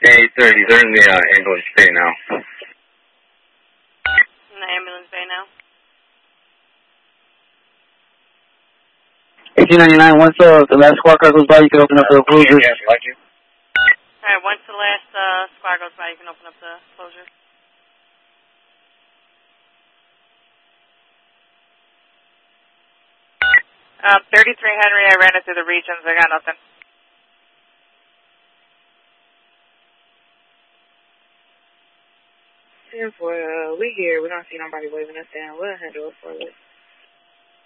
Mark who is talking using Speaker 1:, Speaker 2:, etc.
Speaker 1: Hey, sir, they're in the ambulance bay now.
Speaker 2: In the ambulance bay now?
Speaker 3: 1899, once the last squad car goes by, you can open up the closure.
Speaker 1: Yes, like you.
Speaker 2: Alright, once the last squad goes by, you can open up the closure. Um, 33 Henry, I ran it through the regions, I got nothing.
Speaker 4: We here. We don't see nobody waving us down. We'll handle it for us.